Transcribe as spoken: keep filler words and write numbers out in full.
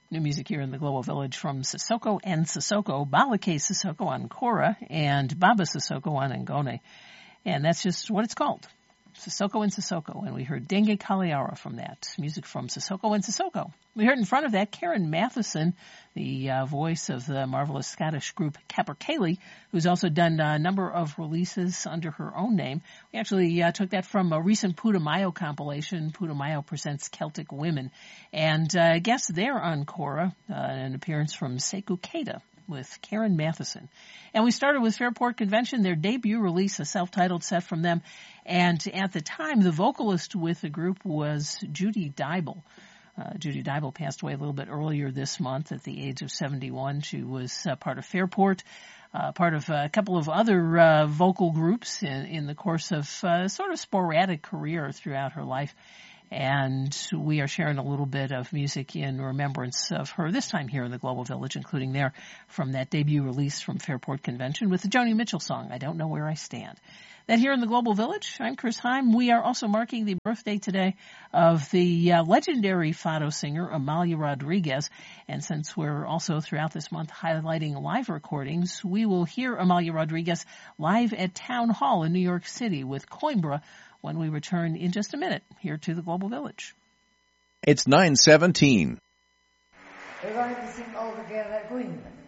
New music here in the Global Village from Sissoko and Sissoko, Balake Sissoko on kora, and Baba Sissoko on ngoni. And that's just what it's called, Sissoko and Sissoko. And we heard Denge Kaliara from that, music from Sissoko and Sissoko. We heard in front of that Karen Matheson, the uh, voice of the marvelous Scottish group Capercaillie, who's also done a number of releases under her own name. We actually uh, took that from a recent Putumayo compilation, Putumayo Presents Celtic Women. And uh, guest there on kora, uh, an appearance from Sekou Keita with Karen Matheson. And we started with Fairport Convention, their debut release, a self-titled set from them. And at the time, the vocalist with the group was Judy Dybel. Uh, Judy Dybel passed away a little bit earlier this month at the age of seventy-one. She was uh, part of Fairport, uh, part of a couple of other uh, vocal groups in, in the course of uh, sort of sporadic career throughout her life. And we are sharing a little bit of music in remembrance of her this time here in the Global Village, including there from that debut release from Fairport Convention with the Joni Mitchell song, I Don't Know Where I Stand. That here in the Global Village, I'm Chris Heim. We are also marking the birthday today of the uh, legendary fado singer Amalia Rodriguez. And since we're also throughout this month highlighting live recordings, we will hear Amalia Rodriguez live at Town Hall in New York City with Coimbra when we return in just a minute here to the Global Village. It's nine seventeen. We're going to sing all together Coimbra.